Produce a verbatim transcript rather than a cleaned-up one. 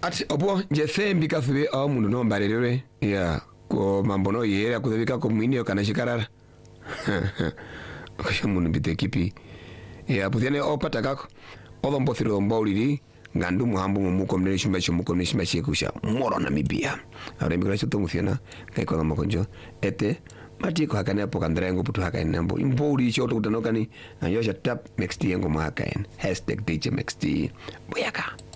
ati opo je thembi ka fibe o mundu no mbalelwe ya ko mambo no yera kudhibika ko mwini kana shikarara ko mundu bite kipi ya putene opata kako odhombo thiro mbauliri ngandu muhambu muko mne shimba shumuko ne shimba shekusha moro na mibia ara imigration to muthiana kai ko makonjo ete matiko hakane apo kandrengo putu hakane nambo imbori choto kutanokani anyosha tap next yengo makaen hashtag dj mxt boyaka.